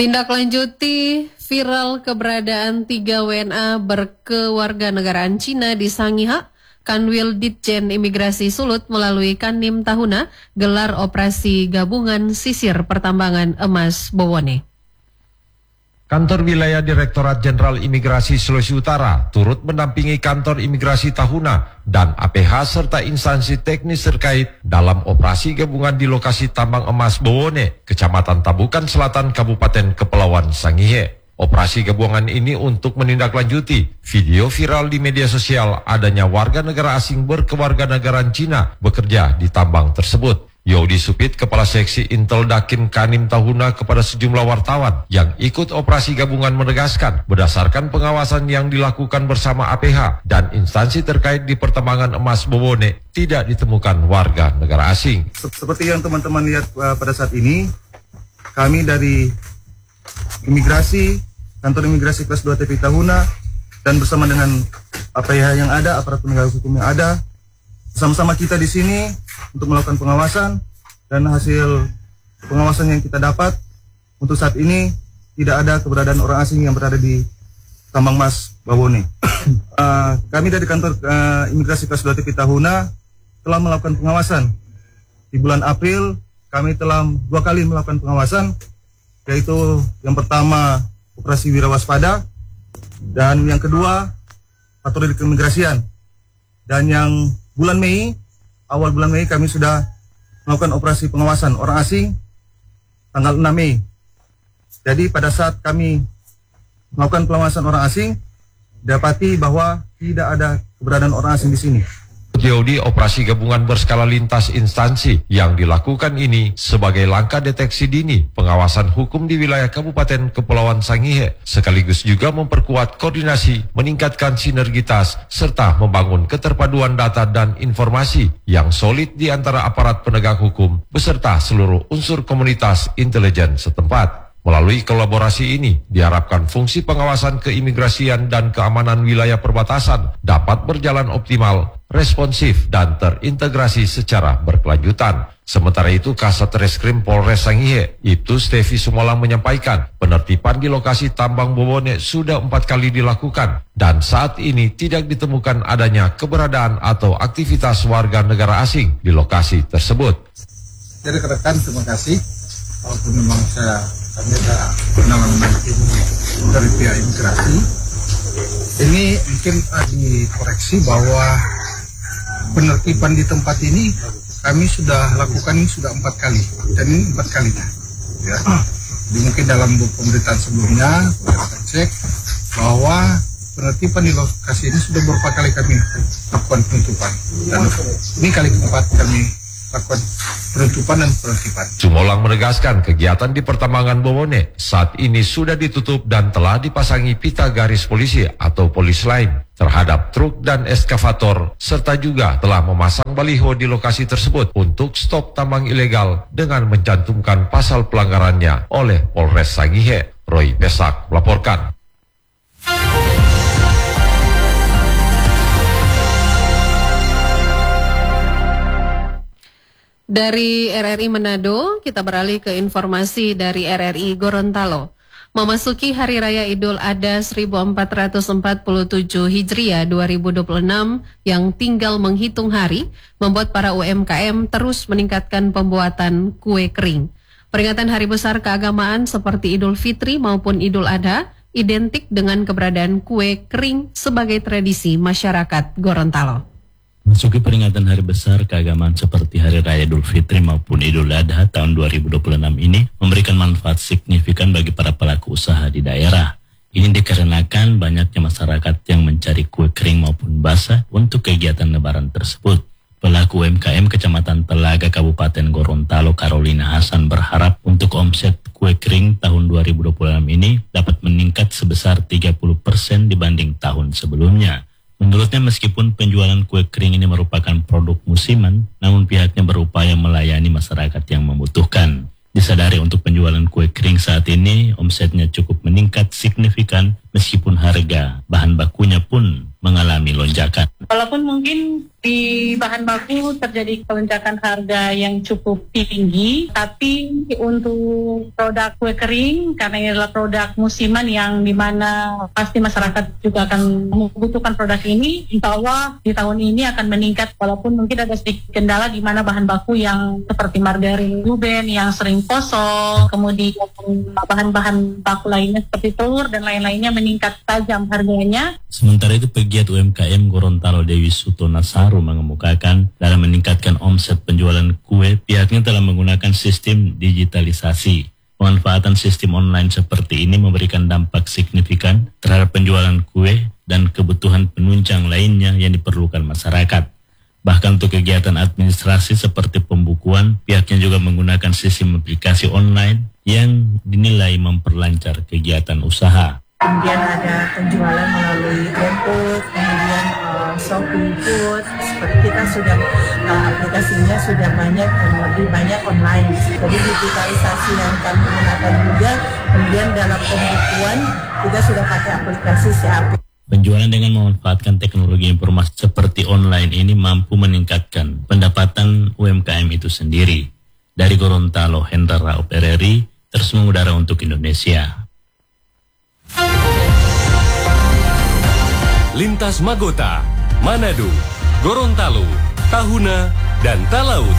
Tindak lanjuti viral keberadaan 3 WNA berkewarganegaraan Cina di Sangihe, Kanwil Ditjen Imigrasi Sulut melalui Kandim Tahuna gelar operasi gabungan sisir pertambangan emas Bowone. Kantor Wilayah Direktorat Jenderal Imigrasi Sulawesi Utara turut mendampingi Kantor Imigrasi Tahuna dan APH serta instansi teknis terkait dalam operasi gabungan di lokasi tambang emas Bowone, Kecamatan Tabukan Selatan, Kabupaten Kepulauan Sangihe. Operasi gabungan ini untuk menindaklanjuti video viral di media sosial adanya warga negara asing berkewarganegaraan Cina bekerja di tambang tersebut. Yodi Supit, Kepala Seksi Intel Dakin Kandim Tahuna kepada sejumlah wartawan yang ikut operasi gabungan menegaskan berdasarkan pengawasan yang dilakukan bersama APH dan instansi terkait di pertambangan emas Bowone tidak ditemukan warga negara asing. Seperti yang teman-teman lihat pada saat ini, kami dari Imigrasi, Kantor Imigrasi Kelas 2 TPI Tahuna dan bersama dengan APH yang ada, aparat penegak hukum yang ada, sama-sama kita di sini untuk melakukan pengawasan, dan hasil pengawasan yang kita dapat untuk saat ini tidak ada keberadaan orang asing yang berada di tambang emas Bowone. Kami dari Kantor Imigrasi Kelas 2 TPI Tahuna telah melakukan pengawasan. Di bulan April kami telah 2 kali melakukan pengawasan, yaitu yang pertama operasi Wirawaspada dan yang kedua patroli keimigrasian. Dan yang bulan Mei, awal bulan Mei kami sudah melakukan operasi pengawasan orang asing tanggal 6 Mei. Jadi pada saat kami melakukan pengawasan orang asing, dapati bahwa tidak ada keberadaan orang asing di sini. Yodi, operasi gabungan berskala lintas instansi yang dilakukan ini sebagai langkah deteksi dini pengawasan hukum di wilayah Kabupaten Kepulauan Sangihe, sekaligus juga memperkuat koordinasi, meningkatkan sinergitas, serta membangun keterpaduan data dan informasi yang solid di antara aparat penegak hukum beserta seluruh unsur komunitas intelijen setempat. Melalui kolaborasi ini, diharapkan fungsi pengawasan keimigrasian dan keamanan wilayah perbatasan dapat berjalan optimal, responsif, dan terintegrasi secara berkelanjutan. Sementara itu, Kasat Reskrim Polres Sangihe, Ibtu Stevi Sumolang menyampaikan, penertiban di lokasi tambang Bowone sudah 4 kali dilakukan, dan saat ini tidak ditemukan adanya keberadaan atau aktivitas warga negara asing di lokasi tersebut. Jadi rekan, terima kasih. Walaupun memang kami ada penanganan dari pihak imigrasi, ini mungkin dikoreksi bahwa penertiban di tempat ini kami sudah lakukan ini sudah 4 kali, dan ini 4 kalinya. Ya. Jadi mungkin dalam pemberitaan sebelumnya kita cek bahwa penertiban di lokasi ini sudah beberapa kali kami lakukan penutupan, dan ini kali keempat kami lakukan penutupan dan penertiban. Sumolang menegaskan kegiatan di pertambangan Bowone saat ini sudah ditutup dan telah dipasangi pita garis polisi atau polis lain terhadap truk dan eskavator, serta juga telah memasang baliho di lokasi tersebut untuk stop tambang ilegal dengan mencantumkan pasal pelanggarannya oleh Polres Sangihe. Roy Pesak melaporkan. Dari RRI Manado, kita beralih ke informasi dari RRI Gorontalo. Memasuki Hari Raya Idul Adha 1447 Hijriah 2026 yang tinggal menghitung hari, membuat para UMKM terus meningkatkan pembuatan kue kering. Peringatan hari besar keagamaan seperti Idul Fitri maupun Idul Adha identik dengan keberadaan kue kering sebagai tradisi masyarakat Gorontalo. Masuki peringatan hari besar keagamaan seperti Hari Raya Idul Fitri maupun Idul Adha tahun 2026 ini memberikan manfaat signifikan bagi para pelaku usaha di daerah. Ini dikarenakan banyaknya masyarakat yang mencari kue kering maupun basah untuk kegiatan lebaran tersebut. Pelaku UMKM Kecamatan Telaga Kabupaten Gorontalo Carolina Hasan berharap untuk omset kue kering tahun 2026 ini dapat meningkat sebesar 30% dibanding tahun sebelumnya. Menurutnya, meskipun penjualan kue kering ini merupakan produk musiman, namun pihaknya berupaya melayani masyarakat yang membutuhkan. Disadari untuk penjualan kue kering saat ini, omsetnya cukup meningkat signifikan meskipun harga bahan bakunya pun mengalami lonjakan. Walaupun mungkin di bahan baku terjadi lonjakan harga yang cukup tinggi, tapi untuk produk kue kering, karena ini adalah produk musiman yang dimana pasti masyarakat juga akan membutuhkan produk ini, insya Allah di tahun ini akan meningkat, walaupun mungkin ada sedikit kendala di mana bahan baku yang seperti margarin Luben yang sering kosong, kemudian bahan-bahan baku lainnya seperti telur dan lain-lainnya meningkat tajam harganya. Sementara itu pegiat UMKM Gorontalo Dewi Sutona Saru mengemukakan dalam meningkatkan omset penjualan kue, pihaknya telah menggunakan sistem digitalisasi. Pemanfaatan sistem online seperti ini memberikan dampak signifikan terhadap penjualan kue dan kebutuhan penunjang lainnya yang diperlukan masyarakat. Bahkan untuk kegiatan administrasi seperti pembukuan, pihaknya juga menggunakan sistem aplikasi online yang dinilai memperlancar kegiatan usaha. Kemudian ada penjualan melalui GoFood, kemudian Shopee Food. Seperti kita sudah aplikasinya sudah banyak, lebih banyak online. Jadi digitalisasi yang kami gunakan juga. Kemudian dalam pembukuan kita sudah pakai aplikasi SIAP. Penjualan dengan memanfaatkan teknologi informasi seperti online ini mampu meningkatkan pendapatan UMKM itu sendiri. Dari Gorontalo, Hendra Raup RRI, terus mengudara untuk Indonesia. Lintas Magota, Manado, Gorontalo, Tahuna, dan Talaut.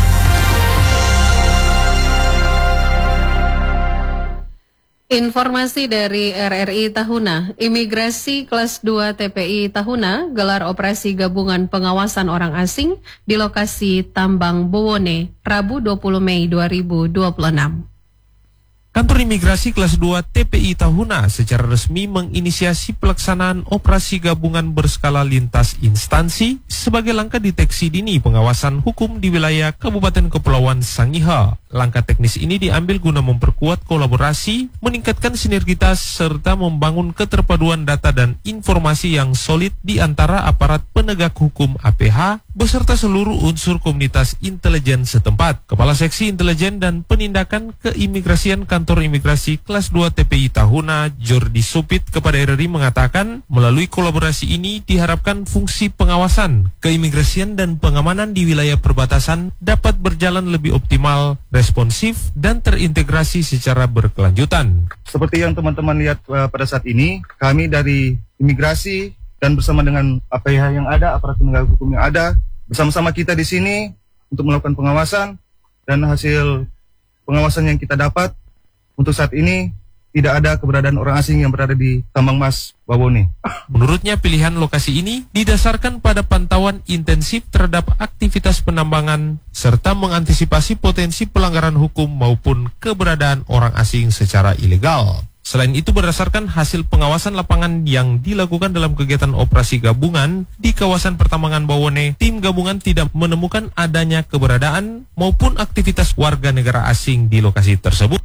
Informasi dari RRI Tahuna, Imigrasi Kelas 2 TPI Tahuna gelar operasi gabungan pengawasan orang asing di lokasi Tambang Bowone, Rabu 20 Mei 2026. Kantor Imigrasi Kelas 2 TPI Tahuna secara resmi menginisiasi pelaksanaan operasi gabungan berskala lintas instansi sebagai langkah deteksi dini pengawasan hukum di wilayah Kabupaten Kepulauan Sangihe. Langkah teknis ini diambil guna memperkuat kolaborasi, meningkatkan sinergitas, serta membangun keterpaduan data dan informasi yang solid di antara aparat penegak hukum APH beserta seluruh unsur komunitas intelijen setempat. Kepala Seksi Intelijen dan Penindakan Keimigrasian Kantor Imigrasi Kelas 2 TPI Tahuna, Jordi Supit, kepada RRI mengatakan, melalui kolaborasi ini diharapkan fungsi pengawasan, keimigrasian dan pengamanan di wilayah perbatasan dapat berjalan lebih optimal, responsif, dan terintegrasi secara berkelanjutan. Seperti yang teman-teman lihat pada saat ini, kami dari imigrasi dan bersama dengan APH yang ada, aparat penegak hukum yang ada, bersama-sama kita di sini untuk melakukan pengawasan, dan hasil pengawasan yang kita dapat untuk saat ini tidak ada keberadaan orang asing yang berada di Tambang Mas Bowone. Menurutnya pilihan lokasi ini didasarkan pada pantauan intensif terhadap aktivitas penambangan serta mengantisipasi potensi pelanggaran hukum maupun keberadaan orang asing secara ilegal. Selain itu, berdasarkan hasil pengawasan lapangan yang dilakukan dalam kegiatan operasi gabungan di kawasan pertambangan Bowone, tim gabungan tidak menemukan adanya keberadaan maupun aktivitas warga negara asing di lokasi tersebut.